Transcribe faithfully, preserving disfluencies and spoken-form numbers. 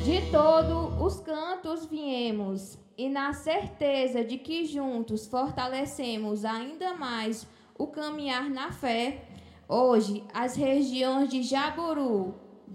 De todos os cantos viemos, e na certeza de que juntos fortalecemos ainda mais o caminhar na fé, hoje as regiões de Jaburu,